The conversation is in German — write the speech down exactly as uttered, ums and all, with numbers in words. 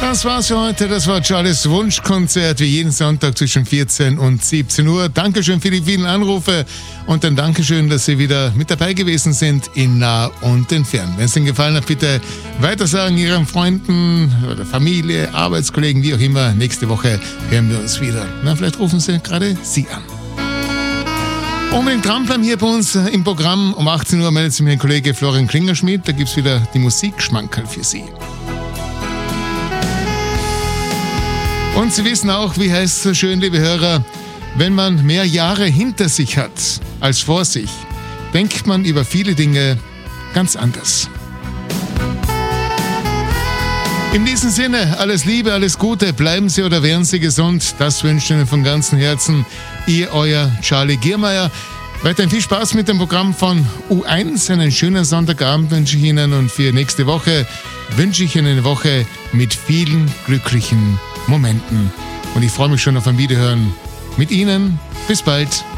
Das war's für heute. Das war Charlies Wunschkonzert, wie jeden Sonntag zwischen vierzehn und siebzehn Uhr. Dankeschön für die vielen Anrufe und ein Dankeschön, dass Sie wieder mit dabei gewesen sind in nah und in fern. Wenn es Ihnen gefallen hat, bitte weitersagen Ihren Freunden oder Familie, Arbeitskollegen, wie auch immer. Nächste Woche hören wir uns wieder. Na, vielleicht rufen Sie gerade Sie an. Unbedingt dranbleiben hier bei uns im Programm. Um achtzehn Uhr meldet sich mein Kollege Florian Klingerschmidt. Da gibt's wieder die Musikschmankerl für Sie. Und Sie wissen auch, wie heißt es so schön, liebe Hörer, wenn man mehr Jahre hinter sich hat als vor sich, denkt man über viele Dinge ganz anders. In diesem Sinne, alles Liebe, alles Gute, bleiben Sie oder werden Sie gesund. Das wünsche ich Ihnen von ganzem Herzen. Ihr, euer Charlie Giermeier. Weiterhin viel Spaß mit dem Programm von U eins. Einen schönen Sonntagabend wünsche ich Ihnen und für nächste Woche wünsche ich Ihnen eine Woche mit vielen glücklichen Momenten. Und ich freue mich schon auf ein Wiederhören mit Ihnen. Bis bald.